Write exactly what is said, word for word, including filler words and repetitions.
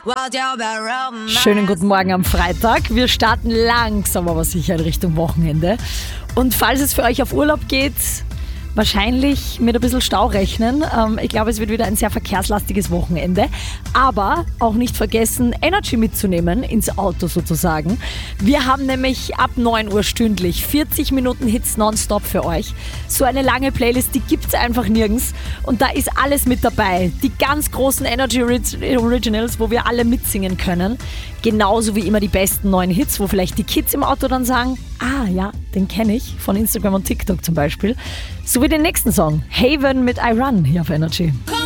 Schönen guten Morgen am Freitag. Wir starten langsam aber sicher in Richtung Wochenende. Und falls es für euch auf Urlaub geht, wahrscheinlich mit ein bisschen Stau rechnen. Ähm, ich glaube, es wird wieder ein sehr verkehrslastiges Wochenende. Aber auch nicht vergessen, Energy mitzunehmen, ins Auto sozusagen. Wir haben nämlich ab neun Uhr stündlich vierzig Minuten Hits nonstop für euch. So eine lange Playlist, die gibt's einfach nirgends. Und da ist alles mit dabei. Die ganz großen Energy Originals, wo wir alle mitsingen können. Genauso wie immer die besten neuen Hits, wo vielleicht die Kids im Auto dann sagen, ah ja, den kenne ich, von Instagram und TikTok zum Beispiel. So wie den nächsten Song, Haven mit I Run, hier auf Energy.